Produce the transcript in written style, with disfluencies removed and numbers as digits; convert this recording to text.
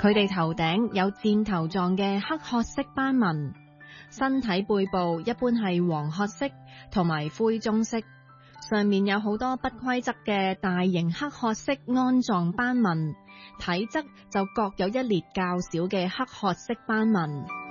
佢哋頭頂有箭頭狀嘅黑褐色斑紋，身體背部一般係黃褐色同埋灰棕色，上面有好多不規則嘅大型黑褐色鞍狀斑紋，體側就各有一列較小嘅黑褐色斑紋。